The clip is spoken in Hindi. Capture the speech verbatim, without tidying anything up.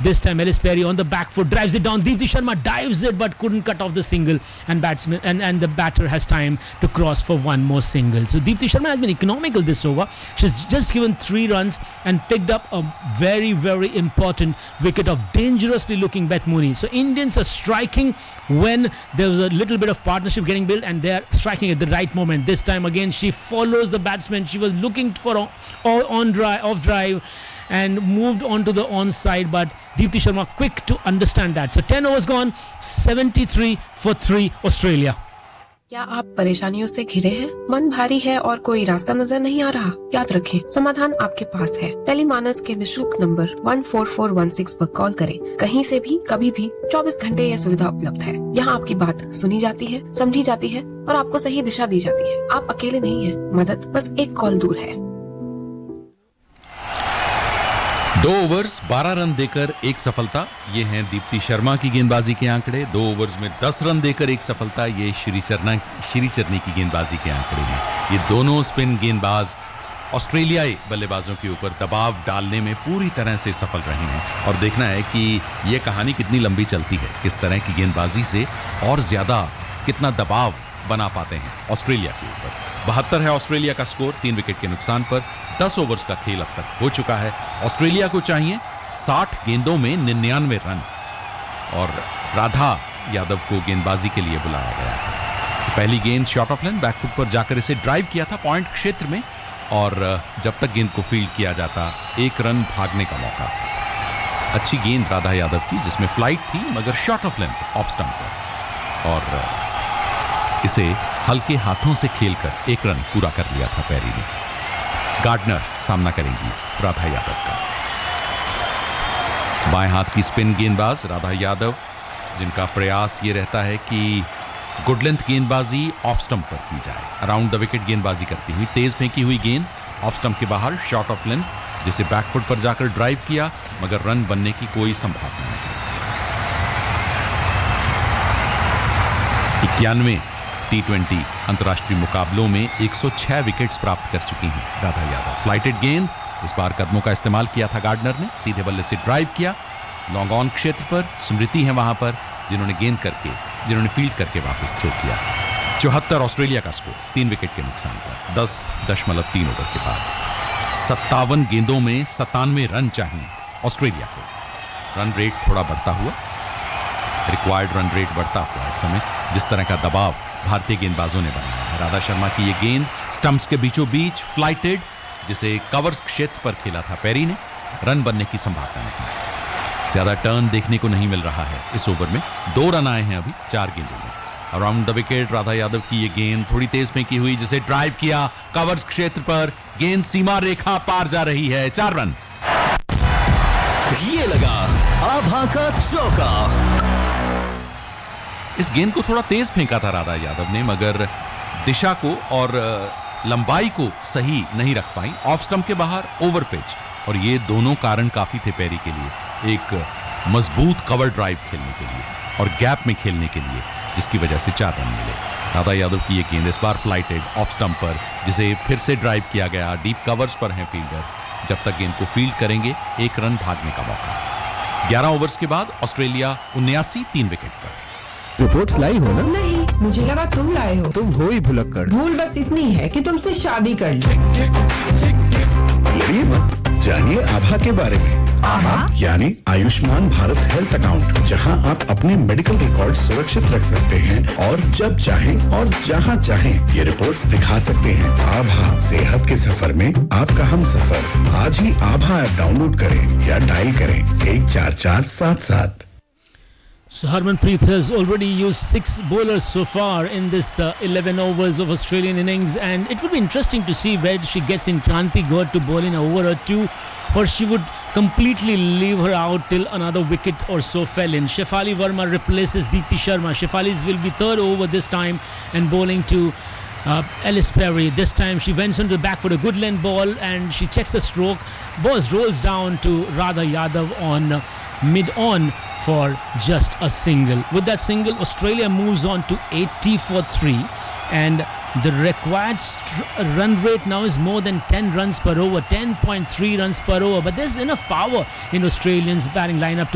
This time Ellis Perry on the back foot drives it down. Deepti Sharma dives it but couldn't cut off the single, and batsman and, and the batter has time to cross for one more single. So Deepti Sharma has been economical this over. She's just given three runs and picked up a very very important wicket of dangerously looking Beth Mooney. So Indians are striking when there was a little bit of partnership getting built, and they are striking at the right moment. This time again she follows the batsman. She was looking for on, on drive, off drive, and moved on to the onside, but Deepti Sharma quick to understand that. So ten overs gone, seventy-three for three Australia. क्या आप परेशानियों से घिरे हैं? मन भारी है और कोई रास्ता नजर नहीं आ रहा? याद रखें, समाधान आपके पास है। टेलीमानस के निशुल्क number one four four one six पर कॉल करें। कहीं से भी, कभी भी, चौबीस घंटे यह सुविधा उपलब्ध है। यहाँ आपकी बात सुनी जाती है, समझी जाती है और आपको सही दिशा दी जाती है। आप अकेले नहीं हैं। मदद बस एक कॉल दूर है। दो ओवर्स बारह रन देकर एक सफलता, ये हैं दीप्ति शर्मा की गेंदबाजी के आंकड़े। दो ओवर्स में दस रन देकर एक सफलता, ये श्री चरना श्री चरनी की गेंदबाजी के आंकड़े हैं। ये दोनों स्पिन गेंदबाज ऑस्ट्रेलियाई बल्लेबाजों के ऊपर दबाव डालने में पूरी तरह से सफल रहे हैं, और देखना है कि ये कहानी कितनी लंबी चलती है, किस तरह की गेंदबाजी से और ज्यादा कितना दबाव बना पाते हैं ऑस्ट्रेलिया के ऊपर। बहत्तर है ऑस्ट्रेलिया का स्कोर, तीन विकेट के नुकसान पर। दस ओवर्स का खेल अब तक हो चुका है। ऑस्ट्रेलिया को चाहिए साठ गेंदों में निन्यानवे रन, और राधा यादव को गेंदबाजी के लिए बुलाया गया है। पहली गेंद शॉर्ट ऑफ लेंथ बैकफुट पर जाकर इसे ड्राइव किया था पॉइंट क्षेत्र में, और जब तक गेंद को फील्ड किया जाता एक रन भागने का मौका। अच्छी गेंद राधा यादव की, जिसमें फ्लाइट थी मगर short of length off stump पर, और इसे हल्के हाथों से खेलकर एक रन पूरा कर लिया था पैरी ने। गार्डनर सामना करेंगी राधा यादव का। बाएं हाथ की स्पिन गेंदबाज राधा यादव, जिनका प्रयास ये रहता है कि गुड लेंथ गेंदबाजी ऑफ स्टंप पर की जाए। अराउंड द विकेट गेंदबाजी करती हुई तेज फेंकी हुई गेंद ऑफ स्टंप के बाहर शॉर्ट ऑफ लेंथ, जिसे बैकफुट पर जाकर ड्राइव किया मगर रन बनने की कोई संभावना नहीं। इक्यानवे टी ट्वेंटी अंतर्राष्ट्रीय मुकाबलों में एक सौ छह विकेट्स प्राप्त कर चुकी हैं राधा यादव। फ्लाइटेड गेंद, इस बार कदमों का इस्तेमाल किया था गार्डनर ने, सीधे बल्ले से ड्राइव किया लॉन्ग ऑन क्षेत्र पर। स्मृति है वहां पर जिन्होंने गेंद करके जिन्होंने फील्ड करके वापस थ्रो किया। चौहत्तर ऑस्ट्रेलिया का स्कोर, तीन विकेट के नुकसान पर, दस दशमलव तीन ओवर के बाद। सत्तावन गेंदों में सतानवे रन चाहिए ऑस्ट्रेलिया को। रन रेट थोड़ा बढ़ता हुआ, रिक्वायर्ड रन रेट बढ़ता हुआ इस समय, जिस तरह का दबाव भारतीय गेंदबाजों ने बनाया है। राधा शर्मा की ये गेंद स्टंप्स के बीचों बीच फ्लाइटेड, जिसे कवर्स क्षेत्र पर खेला था पेरी ने, रन बनने की संभावना नहीं। ज्यादा टर्न देखने को नहीं मिल रहा है इस ओवर में। दो रन आए हैं अभी चार गेंदों में। Around the wicket Radha Yadav की ये गेंद थोड़ी तेज फेंकी हुई, जिसे ड्राइव किया कवर्स क्षेत्र पर। गेंद सीमा रेखा पार जा रही है, चार रन। ये लगा आभा का चौका। इस गेंद को थोड़ा तेज फेंका था राधा यादव ने, मगर दिशा को और लंबाई को सही नहीं रख पाई। ऑफ स्टंप के बाहर, ओवर पिच, और ये दोनों कारण काफी थे पेरी के लिए, एक मजबूत कवर ड्राइव खेलने के लिए और गैप में खेलने के लिए, जिसकी वजह से चार रन मिले। राधा यादव की ये गेंद इस बार फ्लाइटेड ऑफ स्टंप पर, जिसे फिर से ड्राइव किया गया। डीप कवर्स पर हैं फील्डर, जब तक गेंद को फील्ड करेंगे एक रन भागने का मौका। ग्यारह ओवर्स के बाद ऑस्ट्रेलिया उन्यासी तीन विकेट पर। रिपोर्ट्स लाई हो ना? नहीं, मुझे लगा तुम लाए हो। तुम हो ही भुलक्कड़। भूल बस इतनी है कि तुमसे शादी कर ली। लड़िए मत, जानिए आभा के बारे में। आभा यानी आयुष्मान भारत हेल्थ अकाउंट, जहां आप अपने मेडिकल रिकॉर्ड सुरक्षित रख सकते हैं और जब चाहें और जहां चाहें ये रिपोर्ट्स दिखा सकते हैं। आभा, सेहत के सफर में आपका हम सफर। आज ही आभा ऐप डाउनलोड करें या डायल करें एक चार चार सात सात। So Harmanpreet has already used six bowlers so far in this uh, eleven overs of Australian innings, and it would be interesting to see where she gets in Kranti Gaur to bowl in an over or two, or she would completely leave her out till another wicket or so fell in. Shefali Verma replaces Deepti Sharma. Shefali's will be third over this time and bowling to uh, Ellis Perry. This time she went on the back for a good length ball and she checks the stroke. Ball rolls down to Radha Yadav on uh, mid-on for just a single. With that single, Australia moves on to eighty for three, and the required st- run rate now is more than ten runs per over, ten point three runs per over. But there's enough power in Australians' batting lineup to